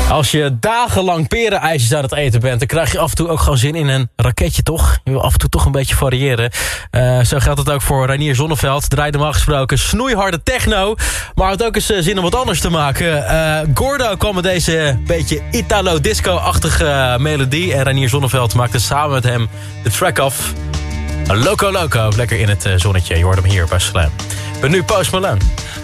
Als je dagenlang perenijsjes aan het eten bent, dan krijg je af en toe ook gewoon zin in een raketje, toch? Je wil af en toe toch een beetje variëren. Zo geldt het ook voor Reinier Zonneveld. Draait normaal gesproken snoeiharde techno, maar had ook eens zin om wat anders te maken. Gordo kwam met deze beetje Italo-disco-achtige melodie. En Reinier Zonneveld maakte samen met hem de track af. Loco Loco, lekker in het zonnetje. Je hoort hem hier bij Slam. Ik ben nu Post Malone.